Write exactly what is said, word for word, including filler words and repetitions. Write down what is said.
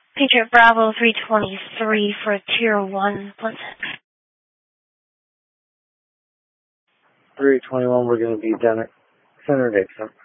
Patriot Bravo three twenty-three for Tier one, Pleasant. three twenty-one, we're going to be down at Center Dixon.